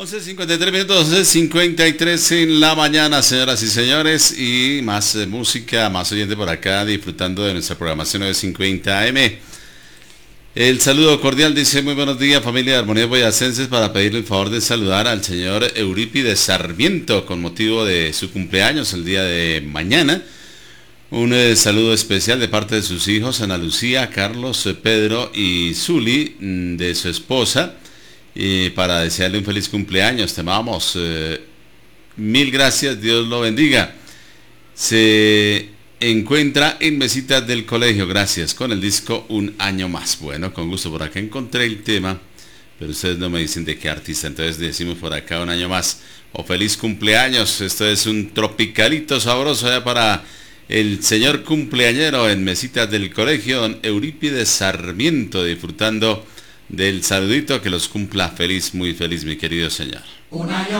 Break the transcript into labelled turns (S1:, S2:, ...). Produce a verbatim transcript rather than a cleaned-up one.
S1: once cincuenta y tres minutos, once cincuenta y tres en la mañana, señoras y señores, y más eh, música, más oyente por acá, disfrutando de nuestra programación novecientos cincuenta A M. El saludo cordial dice: muy buenos días, familia de Armonía Boyacenses, para pedirle el favor de saludar al señor Eurípides Sarmiento con motivo de su cumpleaños el día de mañana. Un eh, saludo especial de parte de sus hijos, Ana Lucía, Carlos, eh, Pedro y Zuli, mm, de su esposa, y para desearle un feliz cumpleaños. Te amamos, eh, mil gracias, Dios lo bendiga. Se encuentra en Mesitas del Colegio, gracias, con el disco Un Año Más. Bueno, con gusto, por acá encontré el tema, pero ustedes no me dicen de qué artista, entonces decimos por acá Un Año Más, o feliz cumpleaños. Esto es un tropicalito sabroso ya para el señor cumpleañero en Mesitas del Colegio, don Eurípides Sarmiento, disfrutando del saludito. Que los cumpla feliz, muy feliz, mi querido señor. Un año